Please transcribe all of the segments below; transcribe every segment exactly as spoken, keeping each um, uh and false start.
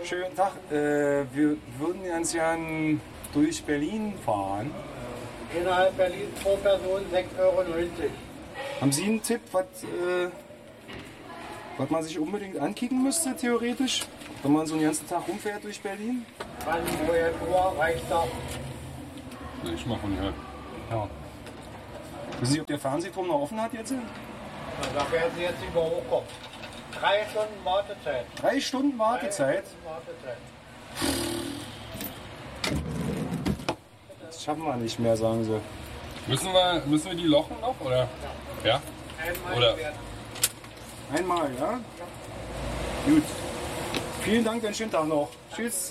Schönen Tag. Äh, wir würden ganz gern durch Berlin fahren. Innerhalb Berlin pro Person sechs Euro neunzig. Haben Sie einen Tipp, was, äh, was man sich unbedingt ankicken müsste, theoretisch? Wenn man so einen ganzen Tag rumfährt durch Berlin? Wann, woher, Uhr reicht da? Ich mach von hier. Ja. Wissen Sie, ob der Fernsehturm noch offen hat jetzt? Na, da werden Sie jetzt über hochkommen. Drei Stunden Wartezeit. Drei Stunden Wartezeit? Drei Stunden Wartezeit. Das schaffen wir nicht mehr, sagen Sie. Müssen wir, müssen wir die lochen noch, oder? Ja? Einmal Oder? werden. Einmal, ja? Ja. Gut. Vielen Dank, einen schönen Tag noch. Tschüss.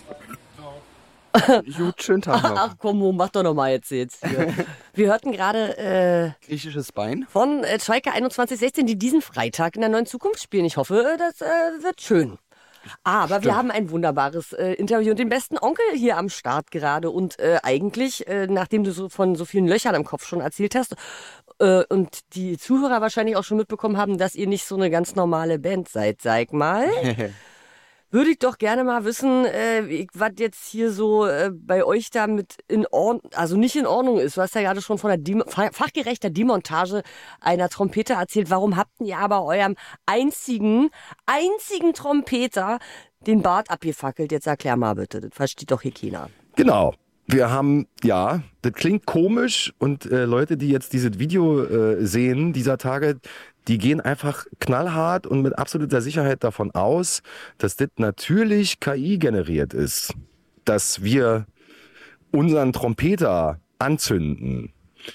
Gut, schönen Tag noch. Ach komm, Mo, mach doch noch mal jetzt. jetzt hier. Wir hörten gerade äh, Griechisches Bein. von äh, Schalke einundzwanzig sechzehn, die diesen Freitag in der Neuen Zukunft spielen. Ich hoffe, äh, das äh, wird schön. Aber Stimmt. wir haben ein wunderbares äh, Interview und den besten Onkel hier am Start gerade. Und äh, eigentlich, äh, nachdem du so von so vielen Löchern im Kopf schon erzählt hast äh, und die Zuhörer wahrscheinlich auch schon mitbekommen haben, dass ihr nicht so eine ganz normale Band seid, sag mal, würde ich doch gerne mal wissen, äh, was jetzt hier so äh, bei euch da mit in Ordnung, also nicht in Ordnung ist. Du hast ja gerade schon von der Dem- fachgerechter Demontage einer Trompete erzählt. Warum habt ihr aber eurem einzigen, einzigen Trompeter den Bart abgefackelt? Jetzt erklär mal bitte, das versteht doch hier keiner. Genau. Wir haben, ja, das klingt komisch und äh, Leute, die jetzt dieses Video äh, sehen dieser Tage, die gehen einfach knallhart und mit absoluter Sicherheit davon aus, dass das natürlich K I generiert ist, dass wir unseren Trompeter anzünden.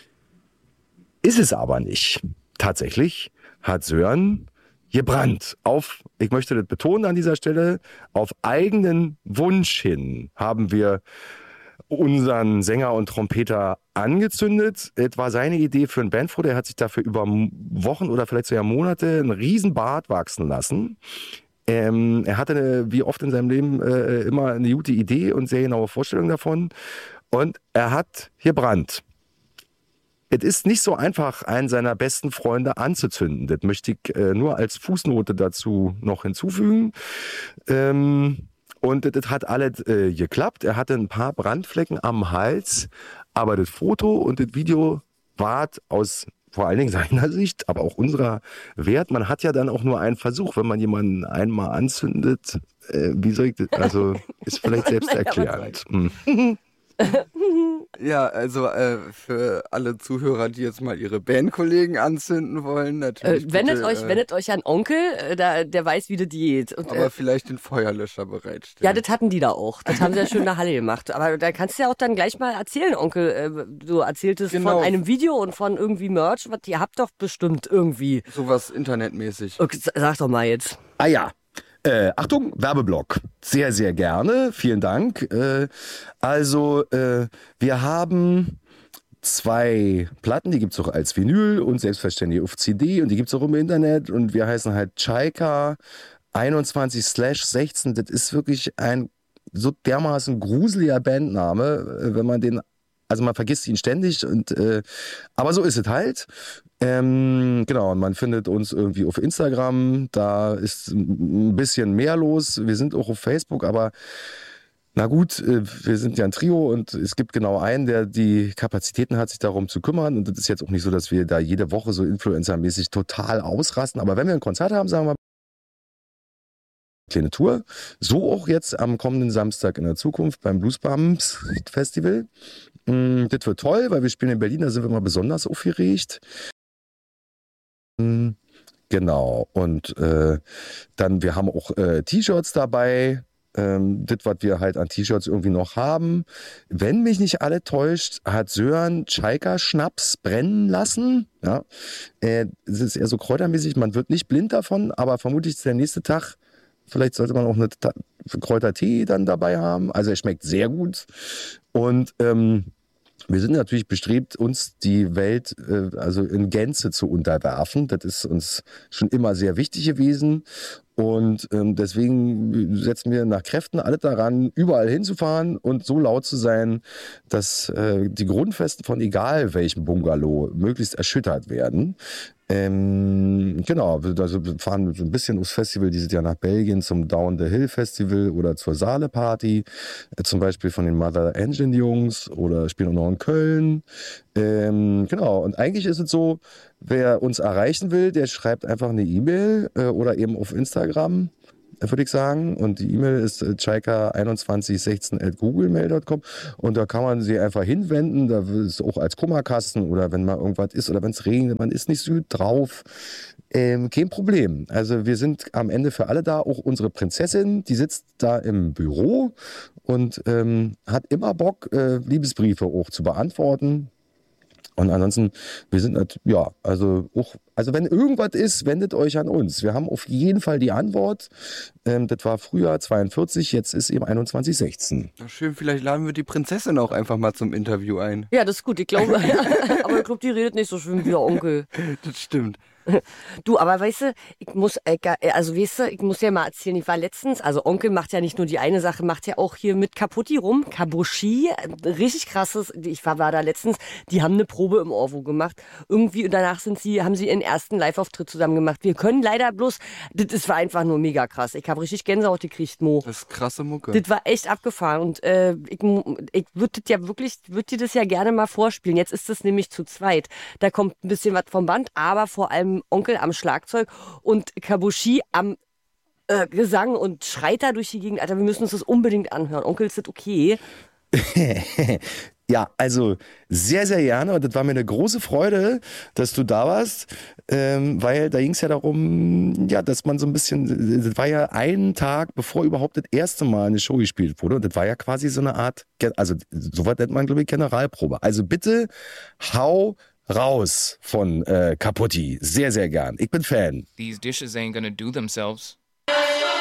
Ist es aber nicht. Tatsächlich hat Sören gebrannt. Auf, ich möchte das betonen an dieser Stelle, auf eigenen Wunsch hin haben wir unseren Sänger und Trompeter angezündet. Es war seine Idee für ein Bandfoto. Er hat sich dafür über Wochen oder vielleicht sogar Monate einen riesen Bart wachsen lassen. Ähm, er hatte, eine, wie oft in seinem Leben, äh, immer eine gute Idee und sehr genaue Vorstellung davon. Und er hat gebrannt. Es ist nicht so einfach, einen seiner besten Freunde anzuzünden. Das möchte ich äh, nur als Fußnote dazu noch hinzufügen. Ähm, Und das hat alles äh, geklappt. Er hatte ein paar Brandflecken am Hals, aber das Foto und das Video war aus vor allen Dingen seiner Sicht, aber auch unserer wert. Man hat ja dann auch nur einen Versuch, wenn man jemanden einmal anzündet. Äh, wie soll ich das? Also ist vielleicht selbsterklärend. Hm. Ja, also äh, für alle Zuhörer, die jetzt mal ihre Bandkollegen anzünden wollen, natürlich. Äh, wendet, bitte, euch, äh, wendet euch an Onkel, äh, der, der weiß, wie das geht. Und, aber äh, vielleicht den Feuerlöscher bereitstellen. ja, das hatten die da auch. Das haben sie ja schön in der Halle gemacht. Aber da kannst du ja auch dann gleich mal erzählen, Onkel. Äh, du erzähltest Genau. von einem Video und von irgendwie Merch. Was, ihr habt doch bestimmt irgendwie. Sowas internetmäßig. Okay, sag doch mal jetzt. Ah ja. Äh, Achtung, Werbeblock. Sehr, sehr gerne. Vielen Dank. Äh, also, äh, wir haben zwei Platten, die gibt's auch als Vinyl und selbstverständlich auf C D und die gibt's auch im Internet und wir heißen halt Chaika einundzwanzig sechzehn. Das ist wirklich ein so dermaßen gruseliger Bandname, wenn man den, also man vergisst ihn ständig und äh, aber so ist es halt. Ähm, genau, und man findet uns irgendwie auf Instagram, da ist ein bisschen mehr los. Wir sind auch auf Facebook, aber na gut, äh, wir sind ja ein Trio und es gibt genau einen, der die Kapazitäten hat, sich darum zu kümmern. Und das ist jetzt auch nicht so, dass wir da jede Woche so influencermäßig total ausrasten. Aber wenn wir ein Konzert haben, sagen wir mal, kleine Tour. So auch jetzt am kommenden Samstag in der Zukunft beim Blues Bumps Festival. Mm, das wird toll, weil wir spielen in Berlin, da sind wir mal besonders aufgeregt. Mm, genau, und äh, dann, wir haben auch äh, T-Shirts dabei. Ähm, das, was wir halt an T-Shirts irgendwie noch haben. Wenn mich nicht alle täuscht, hat Sören Chaika-Schnaps brennen lassen. Ja, äh, das ist eher so kräutermäßig, man wird nicht blind davon, aber vermutlich ist der nächste Tag, vielleicht sollte man auch eine Ta- Kräutertee dann dabei haben. Also er schmeckt sehr gut. Und ähm, wir sind natürlich bestrebt, uns die Welt äh, also in Gänze zu unterwerfen. Das ist uns schon immer sehr wichtig gewesen. Und ähm, deswegen setzen wir nach Kräften alle daran, überall hinzufahren und so laut zu sein, dass äh, die Grundfesten von egal welchem Bungalow möglichst erschüttert werden. Ähm, genau, also wir fahren so ein bisschen aufs Festival dieses Jahr nach Belgien zum Down the Hill Festival oder zur Saale Party, äh, zum Beispiel von den Mother Engine Jungs oder spielen auch noch in Köln. Ähm, genau, und eigentlich ist es so, wer uns erreichen will, der schreibt einfach eine E-Mail äh, oder eben auf Instagram, äh, würde ich sagen. Und die E-Mail ist äh, chaika einundzwanzig sechzehn at googlemail punkt com und da kann man sie einfach hinwenden. Da ist auch als Kummerkasten oder wenn mal irgendwas ist oder wenn es regnet, man ist nicht so drauf. Ähm, kein Problem. Also wir sind am Ende für alle da. Auch unsere Prinzessin, die sitzt da im Büro und ähm, hat immer Bock, äh, Liebesbriefe auch zu beantworten. Und ansonsten, wir sind, halt, ja, also auch, also wenn irgendwas ist, wendet euch an uns. Wir haben auf jeden Fall die Antwort. Ähm, das war Frühjahr zweiundvierzig, jetzt ist eben einundzwanzig sechzehn. Na schön, vielleicht laden wir die Prinzessin auch einfach mal zum Interview ein. Ja, das ist gut, ich glaube. Aber ich glaube, die redet nicht so schön wie der Onkel. Das stimmt. Du, aber weißt du, ich muss, also weißt du, ich muss ja mal erzählen, ich war letztens, also Onkel macht ja nicht nur die eine Sache, macht ja auch hier mit Kaputti rum, Kabushi, richtig krasses, ich war, war da letztens, die haben eine Probe im Orwo gemacht, irgendwie, und danach sind sie, haben sie ihren ersten Live-Auftritt zusammen gemacht. Wir können leider bloß, das, das war einfach nur mega krass, ich habe richtig Gänsehaut gekriegt, Mo. Das ist krasse Mucke. Das war echt abgefahren und äh, ich, ich würde das ja wirklich, würde dir das ja gerne mal vorspielen, jetzt ist es nämlich zu zweit, da kommt ein bisschen was vom Band, aber vor allem Onkel am Schlagzeug und Kabushi am äh, Gesang und schreit da durch die Gegend. Alter, wir müssen uns das unbedingt anhören. Onkel, ist das okay? Ja, also sehr, sehr gerne. Und das war mir eine große Freude, dass du da warst, ähm, weil da ging es ja darum, ja, dass man so ein bisschen, das war ja ein Tag, bevor überhaupt das erste Mal eine Show gespielt wurde. Und das war ja quasi so eine Art, also sowas nennt man, glaube ich, Generalprobe. Also bitte hau raus von äh, Kaputti. Sehr, sehr gern. Ich bin Fan. These dishes ain't gonna do themselves.